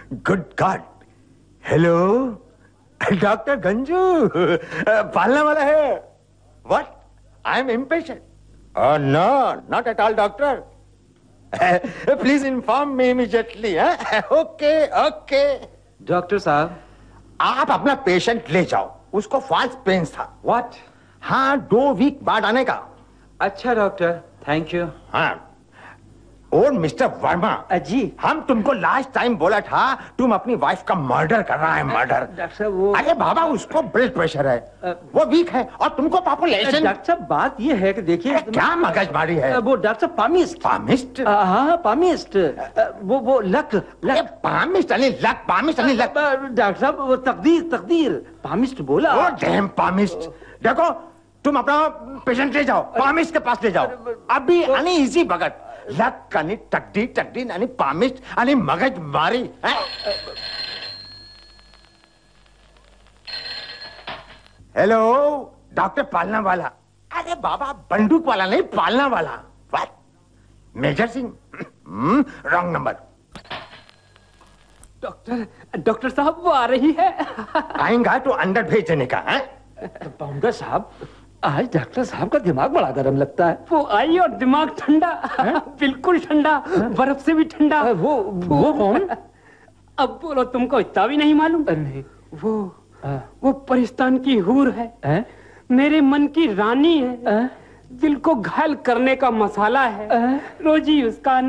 Good God, hello doctor Ganju, पालने वाला है? What? I am impatient? No, not at all doctor. Please inform me immediately. Okay okay. Doctor साहब, आप अपना patient ले जाओ, उसको फॉल्स पेन्स था. व्हाट? हाँ, 2 वीक बाद आने का. अच्छा डॉक्टर, थैंक यू. हाँ. और मिस्टर वर्मा जी, हम तुमको लास्ट टाइम बोला था तुम अपनी वाइफ का मर्डर कर रहा है. मर्डर. डॉक्टर साहब वो... अरे बाबा, उसको ब्लड प्रेशर है, वो वीक है, और तुमको पॉपुलेशन. डॉक्टर साहब बात ये है कि देखिए क्या मगजमारी है. वो डॉक्टर साहब पामिस्ट. पामिस्ट? हाँ पामिस्ट. वो लक पामिस्ट यानी लक. पामिस्ट यानी लक. डॉक्टर साहब वो तकदीर पामिस्ट बोला. Oh damn palmist. देखो, तुम अपना पेशेंट ले जाओ, पामिस्ट के पास ले जाओ अभी. यानी इजी भगत. लक यानी तकदीर यानी पामिस्ट यानी मगजमारी. हेलो डॉक्टर पालना वाला. अरे बाबा, बंदूक वाला नहीं, पालना वाला. What? Major Singh? Wrong number. Doctor साहब वो आ रही है. आएगा तो अंदर भेज देने का. पाउंडर साहब, आज डॉक्टर साहब का दिमाग बड़ा गर्म लगता है. वो आई और दिमाग ठंडा. बिल्कुल ठंडा, बर्फ से भी ठंडा. वो कौन? अब बोलो, तुमको इतना भी नहीं मालूम? नहीं. वो परिस्तान की हूर है. मेरे मन की रानी है. दिल को घायल करने का मसाला है. रोजी उसका